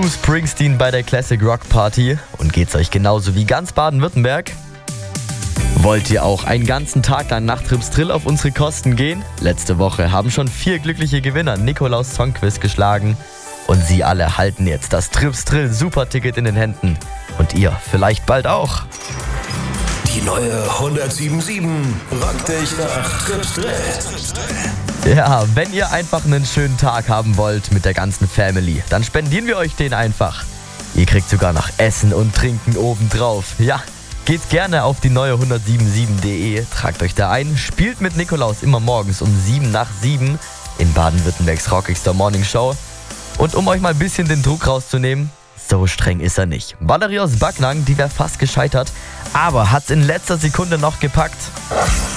Bruce Springsteen bei der Classic Rock Party. Und geht's euch genauso wie ganz Baden-Württemberg? Wollt ihr auch einen ganzen Tag lang nach Trips Drill auf unsere Kosten gehen? Letzte Woche haben schon 4 glückliche Gewinner Nikolaus Songquiz geschlagen. Und sie alle halten jetzt das Trips Drill Superticket in den Händen. Und ihr vielleicht bald auch. Die neue 107.7 rockt dich nach Trips Drill. Ja, wenn ihr einfach einen schönen Tag haben wollt mit der ganzen Family, dann spendieren wir euch den einfach. Ihr kriegt sogar noch Essen und Trinken obendrauf. Ja, geht gerne auf die neue 107.7.de, tragt euch da ein, spielt mit Nikolaus immer morgens um 7 nach 7 in Baden-Württembergs rockigster Morning Show. Und um euch mal ein bisschen den Druck rauszunehmen, so streng ist er nicht. Valerie aus Backnang, die wäre fast gescheitert, aber hat's in letzter Sekunde noch gepackt.